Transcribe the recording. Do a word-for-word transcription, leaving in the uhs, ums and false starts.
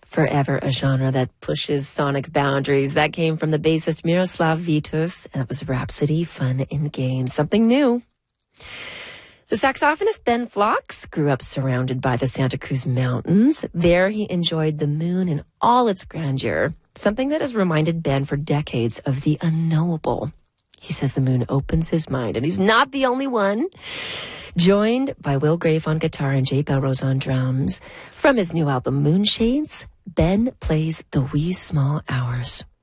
Forever a genre that pushes sonic boundaries. That came from the bassist Miroslav Vitus, and that was Rhapsody, Fun and Gain. Something new. The saxophonist Ben Phlox grew up surrounded by the Santa Cruz Mountains. There he enjoyed the moon in all its grandeur, something that has reminded Ben for decades of the unknowable. He says the moon opens his mind, and he's not the only one. Joined by Will Grave on guitar and Jay Belrose on drums. From his new album, Moonshades, Ben plays The Wee Small Hours.